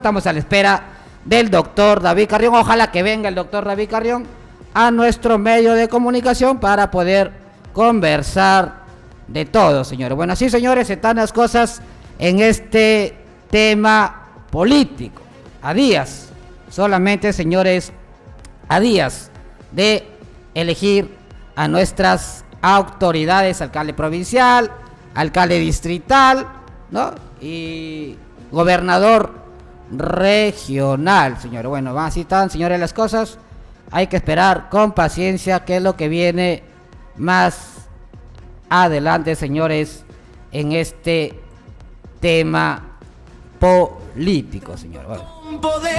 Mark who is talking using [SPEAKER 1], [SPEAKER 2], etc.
[SPEAKER 1] Estamos a la espera del doctor David Carrión. Ojalá que venga el doctor David Carrión a nuestro medio de comunicación para poder conversar de todo, señores. Bueno, así, señores, están las cosas en este tema político. A días, solamente, señores, a días de elegir a nuestras autoridades, alcalde provincial, alcalde distrital, ¿no? Y gobernador regional, señores. Bueno, así están, señores, las cosas. Hay que esperar con paciencia qué es lo que viene más adelante, señores, en este tema político, señores. Bueno.